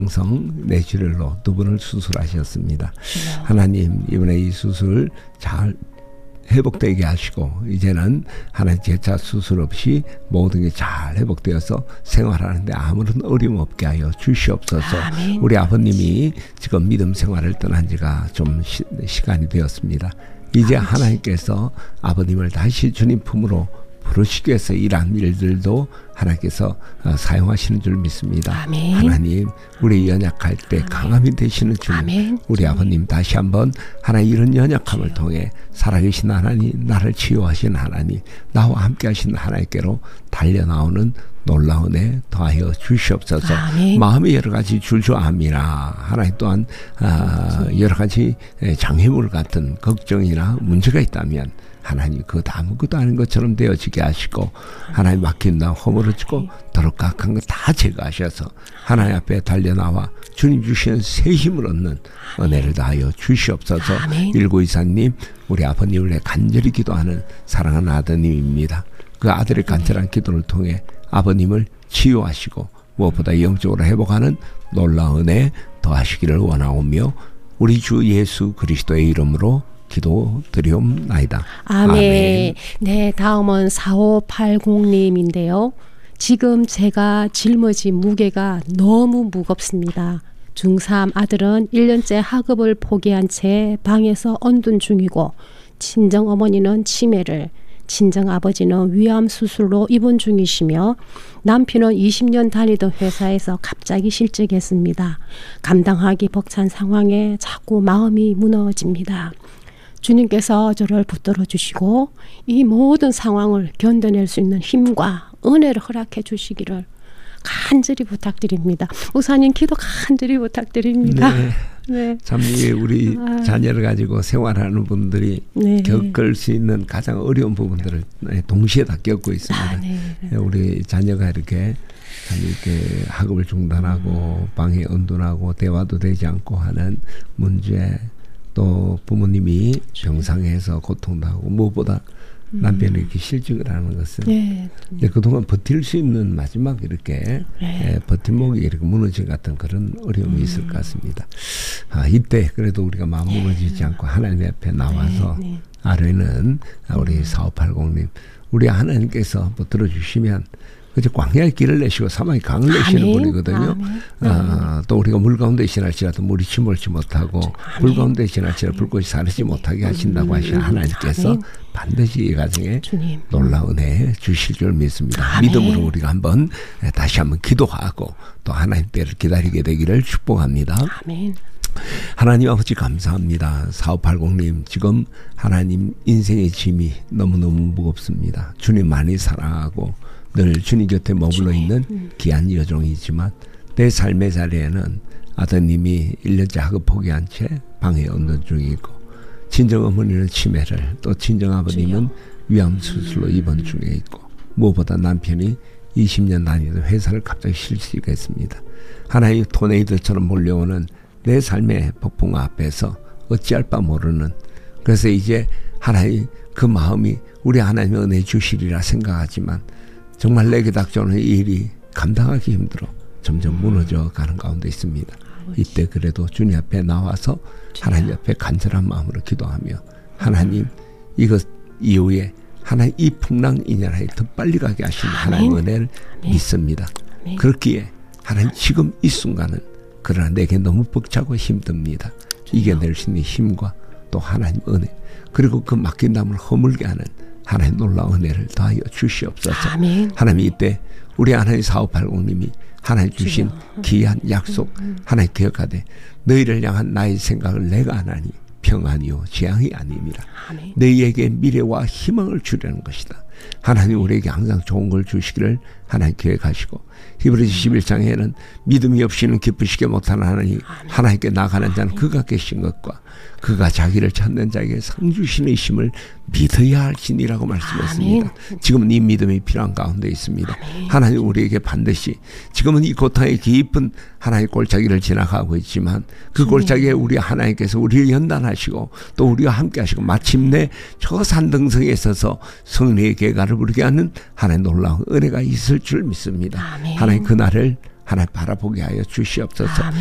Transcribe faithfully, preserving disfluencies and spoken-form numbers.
성 뇌출혈로 두 번을 수술하셨습니다. 네. 하나님 이번에 이 수술 잘 회복되게 하시고 이제는 하나님 재차 수술 없이 모든 게 잘 회복되어서 생활하는데 아무런 어려움 없게 하여 주시옵소서. 아멘. 우리 아버님이 지금 믿음 생활을 떠난 지가 좀 시, 시간이 되었습니다. 이제 아버지. 하나님께서 아버님을 다시 주님 품으로 부르시기 위해서 이러한 일들도 하나님께서 사용하시는 줄 믿습니다. 아멘. 하나님 우리 연약할 때 아멘. 강함이 되시는 주님, 아멘. 우리 주님. 아버님 다시 한번 하나님 이런 연약함을 주여. 통해 살아계신 하나님, 나를 치유하신 하나님, 나와 함께 하시는 하나님께로 달려나오는 놀라운 애 더하여 주시옵소서. 아멘. 마음이 여러 가지 줄줄압니다. 하나님 또한 아, 여러 가지 장애물 같은 걱정이나 문제가 있다면 하나님 그것 아무것도 아닌 것처럼 되어지게 하시고 하나님 막힌다 허물어지고 더럽각한 것 다 제거하셔서 하나님 앞에 달려나와 주님 주시는 새 힘을 얻는 은혜를 다하여 주시옵소서. 아멘. 일구이사님 우리 아버님을 위해 간절히 기도하는 사랑하는 아드님입니다. 그 아들의 간절한 기도를 통해 아버님을 치유하시고 무엇보다 영적으로 회복하는 놀라운 은혜 더하시기를 원하오며 우리 주 예수 그리스도의 이름으로 기도드리옵나이다. 아멘. 아멘. 네, 다음은 사오팔공님인데요. 지금 제가 짊어진 무게가 너무 무겁습니다. 중삼 아들은 일 년째 학업을 포기한 채 방에서 언둔 중이고 친정 어머니는 치매를, 친정 아버지는 위암 수술로 입원 중이시며 남편은 이십 년 다니던 회사에서 갑자기 실직했습니다. 감당하기 벅찬 상황에 자꾸 마음이 무너집니다. 주님께서 저를 붙들어 주시고 이 모든 상황을 견뎌낼 수 있는 힘과 은혜를 허락해 주시기를 간절히 부탁드립니다. 목사님 기도 간절히 부탁드립니다. 네. 네. 참 우리 아. 자녀를 가지고 생활하는 분들이 네. 겪을 수 있는 가장 어려운 부분들을 동시에 다 겪고 있습니다. 아, 네. 우리 자녀가 이렇게 참 이렇게 학업을 중단하고 방에 언둔하고 대화도 되지 않고 하는 문제, 또 부모님이 병상에서 고통도 하고 무엇보다 음. 남편이 이렇게 실직을 하는 것은 네. 네, 그동안 버틸 수 있는 마지막 이렇게 네. 예, 버팀목이 이렇게 무너진 같은 그런 어려움이 음. 있을 것 같습니다. 아, 이때 그래도 우리가 마음 무너지지 네. 않고 하나님 앞에 나와서 네. 네. 아뢰는 우리 음. 사오팔공님 우리 하나님께서 뭐 들어주시면 그저 광야의 길을 내시고 사막의 강을 내시는 아멘. 분이거든요. 아, 또 우리가 물 가운데 지날지라도 물이 침몰치 못하고 아멘. 불 가운데 지날지라도 불꽃이 사르지 못하게 하신다고 하신 하나님께서 아멘. 반드시 이 가정에 주님. 놀라운 은혜 주실 줄 믿습니다. 아멘. 믿음으로 우리가 한번 다시 한번 기도하고 또 하나님 때를 기다리게 되기를 축복합니다. 아멘. 하나님 아버지 감사합니다. 사오팔공님 지금 하나님 인생의 짐이 너무너무 무겁습니다. 주님 많이 사랑하고 늘 주님 곁에 머물러 있는 귀한 여종이지만 내 삶의 자리에는 아드님이 일 년째 학업 포기한 채 방에 언둔 중이고 친정 어머니는 치매를 또 친정 아버님은 위암 수술로 입원 중에 있고 무엇보다 남편이 이십 년 다니던 회사를 갑자기 실직했습니다. 하나님 토네이도처럼 몰려오는 내 삶의 폭풍 앞에서 어찌할 바 모르는 그래서 이제 하나님 그 마음이 우리 하나님의 은혜 주시리라 생각하지만 정말 내게 닥쳐오는 이 일이 감당하기 힘들어 점점 무너져 가는 가운데 있습니다. 아버지. 이때 그래도 주님 앞에 나와서 주여. 하나님 앞에 간절한 마음으로 기도하며 하나님 이것 이후에 하나님 이 풍랑 인연하에 더 빨리 가게 하시는 하나님의 은혜를 아멘. 믿습니다. 아멘. 그렇기에 하나님 지금 이 순간은 그러나 내게 너무 벅차고 힘듭니다. 이겨낼 수 있는 힘과 또 하나님 은혜 그리고 그 맡긴 담을 허물게 하는 하나님 놀라운 은혜를 더하여 주시옵소서. 아멘. 하나님 이때 우리 하나님 사오팔공님이 하나님 주신 귀한 약속 하나님 기억하되 너희를 향한 나의 생각을 내가 안 하니 평안이요 재앙이 아님이라. 아멘. 너희에게 미래와 희망을 주려는 것이다. 하나님 우리에게 항상 좋은 걸 주시기를 하나님 계획하시고 히브리서 십일 장에는 믿음이 없이는 기쁘시게 못하는 하나님 하나님께 나가는 자는 그가 계신 것과 그가 자기를 찾는 자에게 상 주시는 힘을 믿어야 할지니라고 말씀했습니다. 아멘. 지금은 이 믿음이 필요한 가운데 있습니다. 아멘. 하나님 우리에게 반드시 지금은 이 고통의 깊은 하나님의 골짜기를 지나가고 있지만 그 골짜기에 우리 하나님께서 우리를 연단하시고 또 우리와 함께 하시고 마침내 저 산등성에 서서 승리의 계가를 부르게 하는 하나님 놀라운 은혜가 있을 줄 믿습니다. 아멘. 하나님 그날을 하나님 바라보게 하여 주시옵소서. 아멘.